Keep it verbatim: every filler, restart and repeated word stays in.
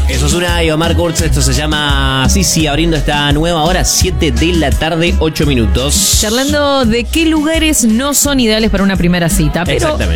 Eso es una y Omar Kurtz, esto se llama Sisi, abriendo esta nueva hora, siete de la tarde, ocho minutos. Charlando de qué lugares no son ideales para una primera cita, pero Exactamente.